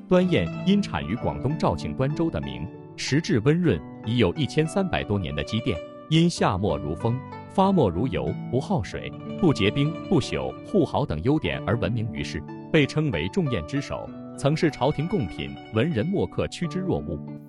端砚因产于广东肇庆端州的名，实质温润，已有1300多年的积淀。因下墨如风，发墨如油，不耗水，不结冰，不朽，护毫等优点而闻名于世，被称为重砚之首，曾是朝廷贡品，文人墨客趋之若鹜。